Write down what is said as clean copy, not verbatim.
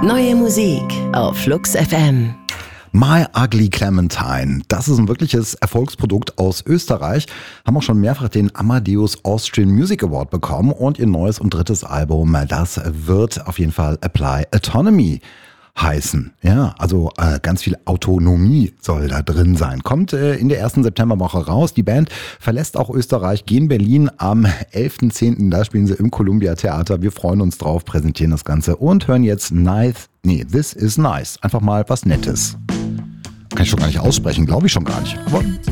Neue Musik auf Flux FM. My Ugly Clementine, das ist ein wirkliches Erfolgsprodukt aus Österreich, haben auch schon mehrfach den Amadeus Austrian Music Award bekommen und ihr neues und drittes Album, das wird auf jeden Fall Apply Autonomy heißen. Ja, also ganz viel Autonomie soll da drin sein. Kommt in der ersten Septemberwoche raus. Die Band verlässt auch Österreich, gehen Berlin am 11.10. Da spielen sie im Columbia Theater. Wir freuen uns drauf, präsentieren das Ganze und hören jetzt This is Nice. Einfach mal was Nettes. Kann ich schon gar nicht aussprechen, glaube ich schon gar nicht. Aber